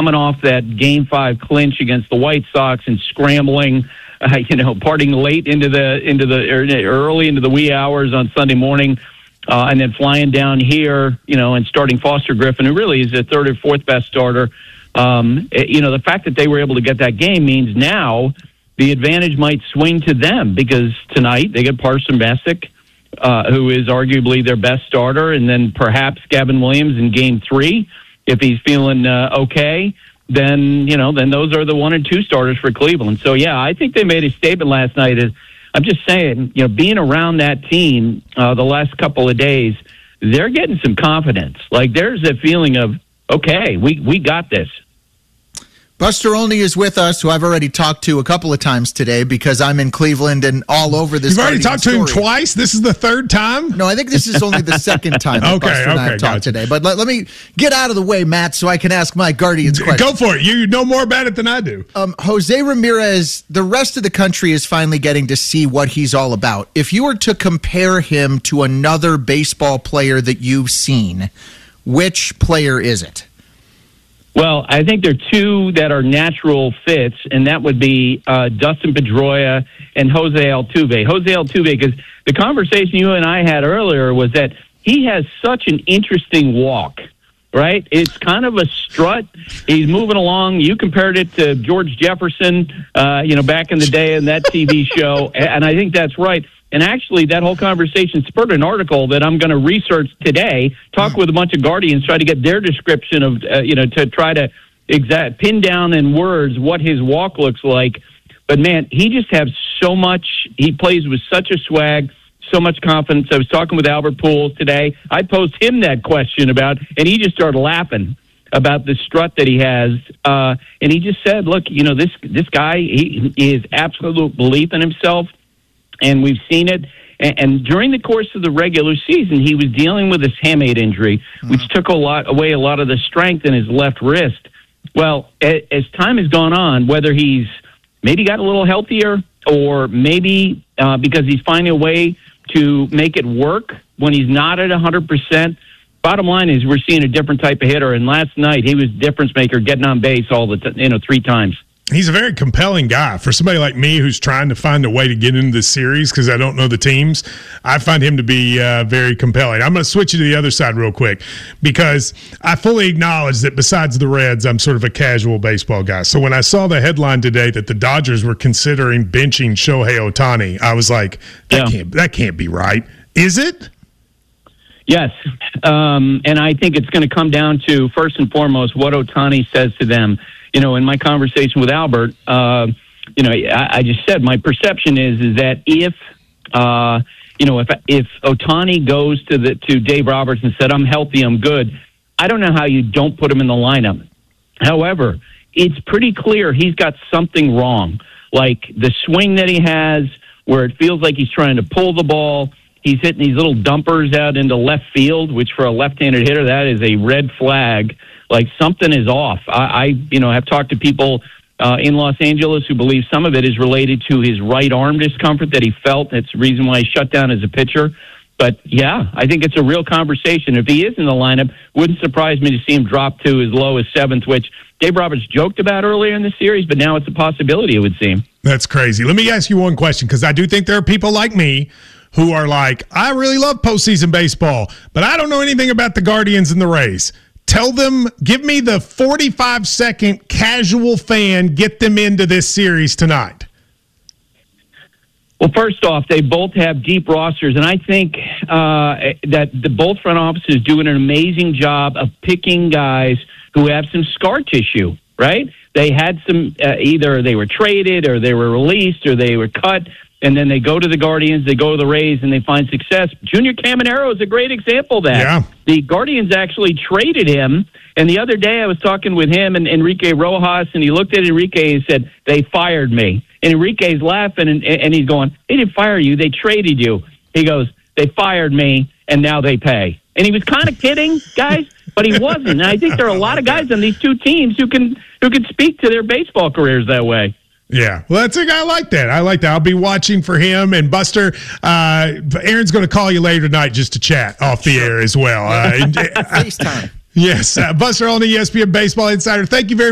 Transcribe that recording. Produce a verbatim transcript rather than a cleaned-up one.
coming off that Game Five clinch against the White Sox and scrambling, uh, you know, parting late into the into the early into the wee hours on Sunday morning, uh, and then flying down here, you know, and starting Foster Griffin, who really is the third or fourth best starter. Um, it, you know, the fact that they were able to get that game means now the advantage might swing to them, because tonight they get Parson Messick, uh, who is arguably their best starter, and then perhaps Gavin Williams in Game Three, if he's feeling uh, okay. Then you know, then those are the one and two starters for Cleveland. So yeah, I think they made a statement last night. Is I'm just saying, you know, being around that team uh, the last couple of days, they're getting some confidence. Like there's a feeling of, okay, we we got this. Buster Olney is with us, who I've already talked to a couple of times today because I'm in Cleveland and all over this. You've already Guardian talked to story. him twice? This is the third time? No, I think this is only the second time that okay, Buster and I okay, have talked gotcha. today. But let, let me get out of the way, Matt, so I can ask my Guardians question. Go for it. You know more about it than I do. Um, Jose Ramirez, the rest of the country is finally getting to see what he's all about. If you were to compare him to another baseball player that you've seen, which player is it? Well, I think there are two that are natural fits, and that would be uh, Dustin Pedroia and Jose Altuve. Jose Altuve, because the conversation you and I had earlier was that he has such an interesting walk, right? It's kind of a strut. He's moving along. You compared it to George Jefferson, uh, you know, back in the day in that T V show, and I think that's right. And actually, that whole conversation spurred an article that I'm going to research today, talk with a bunch of Guardians, try to get their description of, uh, you know, to try to exact, pin down in words what his walk looks like. But, man, he just has so much. He plays with such a swag, so much confidence. I was talking with Albert Pujols today. I posed him that question about, and he just started laughing about the strut that he has. Uh, and he just said, look, you know, this, this guy, he, he is absolute belief in himself. And we've seen it. And, and during the course of the regular season, he was dealing with his hamate injury, mm-hmm. which took a lot away a lot of the strength in his left wrist. Well, a, as time has gone on, whether he's maybe got a little healthier or maybe uh, because he's finding a way to make it work when he's not at one hundred percent, bottom line is we're seeing a different type of hitter. And last night, he was difference maker, getting on base all the t- you know three times. He's a very compelling guy. For somebody like me who's trying to find a way to get into this series because I don't know the teams, I find him to be uh, very compelling. I'm going to switch you to the other side real quick because I fully acknowledge that besides the Reds, I'm sort of a casual baseball guy. So when I saw the headline today that the Dodgers were considering benching Shohei Ohtani, I was like, that, yeah. can't, that can't be right. Is it? Yes, um, and I think it's going to come down to, first and foremost, what Ohtani says to them. You know, in my conversation with Albert, uh, you know, I, I just said my perception is is that if, uh, you know, if if Ohtani goes to the to Dave Roberts and said, "I'm healthy, I'm good," I don't know how you don't put him in the lineup. However, it's pretty clear he's got something wrong, like the swing that he has, where it feels like he's trying to pull the ball. He's hitting these little dumpers out into left field, which for a left-handed hitter, that is a red flag. Like something is off. I, I you know, have talked to people uh, in Los Angeles who believe some of it is related to his right arm discomfort that he felt. That's the reason why he shut down as a pitcher. But, yeah, I think it's a real conversation. If he is in the lineup, wouldn't surprise me to see him drop to as low as seventh, which Dave Roberts joked about earlier in the series, but now it's a possibility, it would seem. That's crazy. Let me ask you one question, because I do think there are people like me who are like, I really love postseason baseball, but I don't know anything about the Guardians and the Rays. Tell them, give me the forty-five second casual fan, get them into this series tonight. Well, first off, they both have deep rosters, and I think uh, that the both front offices do an amazing job of picking guys who have some scar tissue, right? They had some, uh, either they were traded or they were released or they were cut, and then they go to the Guardians, they go to the Rays, and they find success. Junior Caminero is a great example of that. Yeah. The Guardians actually traded him, and the other day I was talking with him and Enrique Rojas, and he looked at Enrique and said, they fired me. And Enrique's laughing, and, and he's going, they didn't fire you, they traded you. He goes, they fired me, and now they pay. And he was kind of kidding, guys, but he wasn't. And I think there are a lot of guys on these two teams who can who can speak to their baseball careers that way. Yeah, well, that's a guy like that. I like that. I'll be watching for him. And Buster, uh, Aaron's going to call you later tonight just to chat off the air as well. Uh, FaceTime. Yes, uh, Buster Olney, E S P N Baseball Insider. Thank you very much.